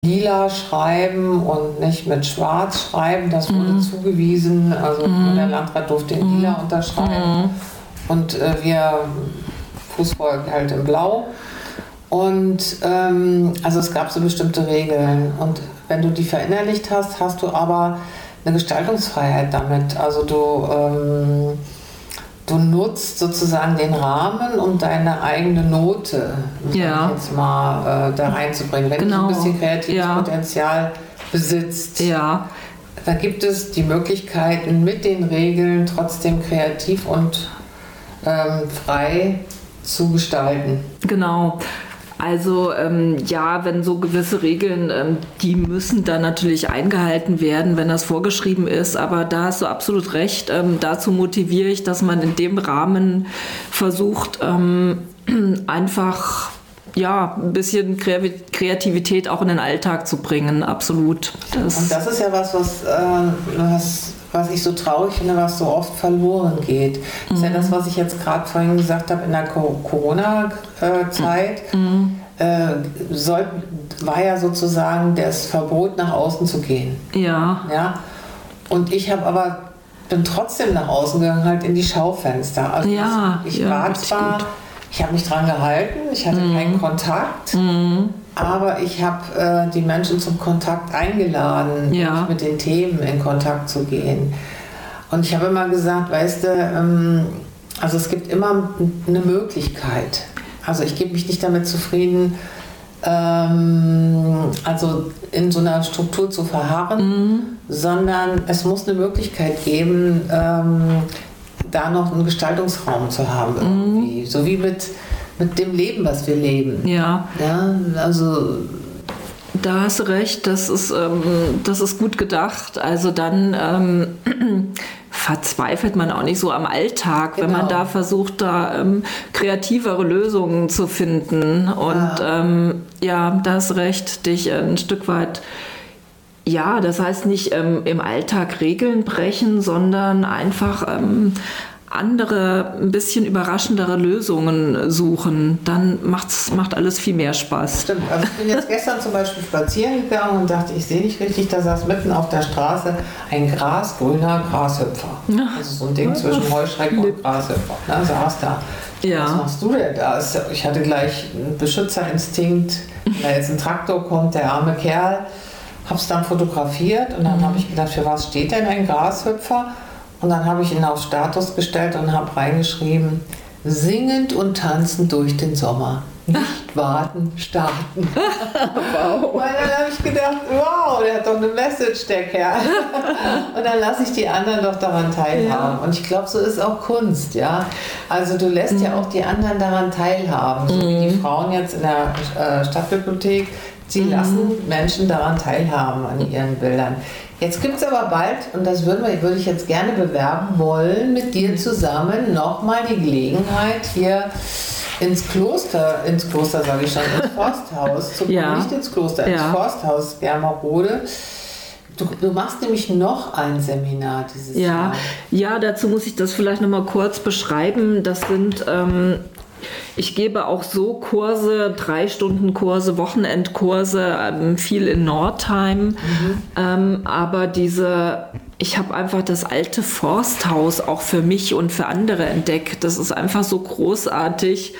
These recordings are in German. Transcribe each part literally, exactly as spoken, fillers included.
lila schreiben und nicht mit schwarz schreiben. Das wurde mhm. zugewiesen. Also mhm. der Landrat durfte in lila unterschreiben. Mhm. Und äh, wir Fußvolk halt in blau. Und ähm, also es gab so bestimmte Regeln. Und wenn du die verinnerlicht hast, hast du aber eine Gestaltungsfreiheit damit. Also du, ähm, du nutzt sozusagen den Rahmen, um deine eigene Note ja. jetzt mal äh, da reinzubringen. Wenn genau. du ein bisschen kreatives ja. Potenzial besitzt, ja. da gibt es die Möglichkeiten, mit den Regeln trotzdem kreativ und ähm, frei zu gestalten. Genau. Also ähm, ja, wenn so gewisse Regeln, ähm, die müssen dann natürlich eingehalten werden, wenn das vorgeschrieben ist. Aber da hast du absolut recht. Ähm, dazu motiviere ich, dass man in dem Rahmen versucht, ähm, einfach ja, ein bisschen Kreativität auch in den Alltag zu bringen. Absolut. Das Und das ist ja was, was, äh, was, was ich so traurig finde, was so oft verloren geht. Das mhm. ist ja das, was ich jetzt gerade vorhin gesagt habe in der Corona-Zeit. Mhm. Äh, soll, war ja sozusagen das Verbot, nach außen zu gehen. Ja. ja? Und ich habe aber bin trotzdem nach außen gegangen, halt in die Schaufenster. Also ja, ich, ich ja, war zwar... Gut. Ich habe mich dran gehalten, ich hatte mm. keinen Kontakt, mm. aber ich habe äh, die Menschen zum Kontakt eingeladen, ja. mit den Themen in Kontakt zu gehen. Und ich habe immer gesagt, weißt du, ähm, also es gibt immer eine Möglichkeit. Also ich gebe mich nicht damit zufrieden, ähm, also in so einer Struktur zu verharren, mm. sondern es muss eine Möglichkeit geben, ähm, da noch einen Gestaltungsraum zu haben irgendwie. Mm. So wie mit, mit dem Leben, was wir leben. Ja. Ja, also... Da hast du recht, das ist, ähm, das ist gut gedacht. Also dann ähm, verzweifelt man auch nicht so am Alltag, genau. wenn man da versucht, da ähm, kreativere Lösungen zu finden. Und ja, ähm, ja da hast du recht, dich ein Stück weit... Ja, das heißt nicht ähm, im Alltag Regeln brechen, sondern einfach ähm, andere, ein bisschen überraschendere Lösungen suchen. Dann macht's, macht alles viel mehr Spaß. Stimmt, also ich bin jetzt gestern zum Beispiel spazieren gegangen und dachte, ich sehe nicht richtig, da saß mitten auf der Straße ein grasgrüner Grashüpfer. Ja. Also so ein Ding zwischen Heuschrecken und Grashüpfer. Da saß da. Ja. Was machst du denn da? Ich hatte gleich einen Beschützerinstinkt, wenn jetzt ein Traktor kommt, der arme Kerl. Habe es dann fotografiert und dann mhm. habe ich gedacht, für was steht denn ein Grashüpfer? Und dann habe ich ihn auf Status gestellt und habe reingeschrieben, singend und tanzend durch den Sommer. Nicht warten, starten. Wow. Und dann habe ich gedacht, wow, der hat doch eine Message, der Kerl. Und dann lasse ich die anderen doch daran teilhaben. Ja. Und ich glaube, so ist auch Kunst, ja. Also du lässt mhm. ja auch die anderen daran teilhaben. So mhm. wie die Frauen jetzt in der äh, Stadtbibliothek. Sie lassen Menschen daran teilhaben, an ihren Bildern. Jetzt gibt es aber bald, und das würde, würde ich jetzt gerne bewerben wollen, mit dir zusammen nochmal die Gelegenheit, hier ins Kloster, ins Kloster sage ich schon, ins Forsthaus, zu, ja. nicht ins Kloster, ins ja. Forsthaus Germerode. Du, du machst nämlich noch ein Seminar dieses ja. Jahr. Ja, dazu muss ich das vielleicht nochmal kurz beschreiben. Das sind... Ähm Ich gebe auch so Kurse, drei Stunden Kurse, Wochenendkurse, ähm, viel in Nordheim. Mhm. Ähm, aber diese, ich habe einfach das alte Forsthaus auch für mich und für andere entdeckt. Das ist einfach so großartig.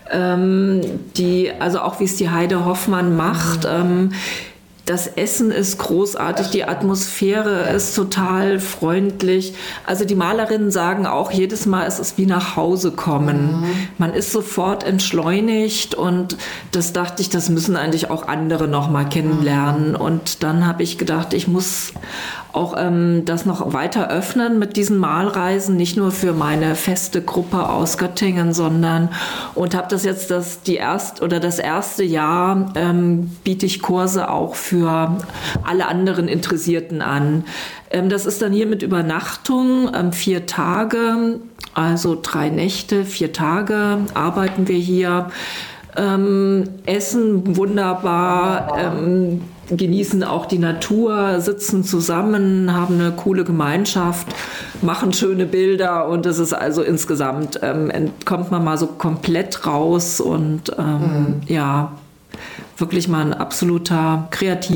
Ähm, die, also auch wie es die Heide Hoffmann macht. Mhm. Ähm, Das Essen ist großartig, die Atmosphäre ist total freundlich. Also die Malerinnen sagen auch jedes Mal, es ist wie nach Hause kommen. Mhm. Man ist sofort entschleunigt und das dachte ich, das müssen eigentlich auch andere noch mal kennenlernen. Mhm. Und dann habe ich gedacht, ich muss auch ähm, das noch weiter öffnen mit diesen Malreisen, nicht nur für meine feste Gruppe aus Göttingen, sondern und habe das jetzt das die erst oder das erste Jahr ähm, biete ich Kurse auch für alle anderen Interessierten an. Ähm, das ist dann hier mit Übernachtung, ähm, vier Tage, also drei Nächte, vier Tage arbeiten wir hier. Ähm, essen wunderbar, ähm, genießen auch die Natur, sitzen zusammen, haben eine coole Gemeinschaft, machen schöne Bilder und es ist also insgesamt, ähm, kommt man mal so komplett raus und ähm, mhm. ja, wirklich mal ein absoluter Kreativ